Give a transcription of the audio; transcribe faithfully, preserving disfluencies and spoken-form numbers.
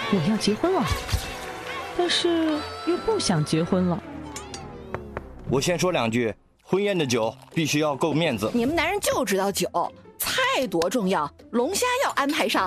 我要结婚了，但是又不想结婚了。 我先说两句，婚宴的酒必须要够面子。 你们男人就知道酒，菜多重要，龙虾要安排上。